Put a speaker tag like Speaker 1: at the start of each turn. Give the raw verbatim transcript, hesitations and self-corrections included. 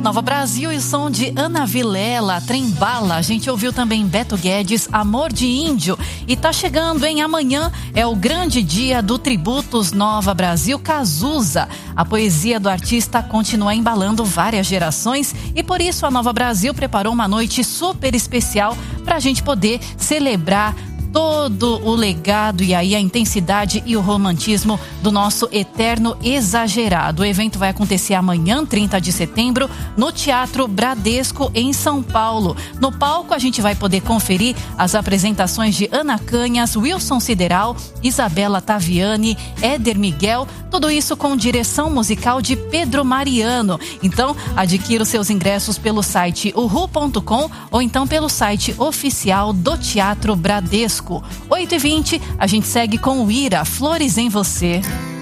Speaker 1: Nova Brasil e som de Ana Vilela, Trembala. A gente ouviu também Beto Guedes, Amor de Índio. E tá chegando, hein? Amanhã é o grande dia do Tributos Nova Brasil Cazuza. A poesia do artista continua embalando várias gerações e por isso a Nova Brasil preparou uma noite super especial pra gente poder celebrar todo o legado e aí a intensidade e o romantismo do nosso eterno exagerado. O evento vai acontecer amanhã, trinta de setembro, no Teatro Bradesco, em São Paulo. No palco a gente vai poder conferir as apresentações de Ana Canhas, Wilson Sideral, Isabela Taviani, Éder Miguel, tudo isso com direção musical de Pedro Mariano. Então, adquira os seus ingressos pelo site uhu ponto com ou então pelo site oficial do Teatro Bradesco. oito e vinte, a gente segue com o Ira, Flores em Você.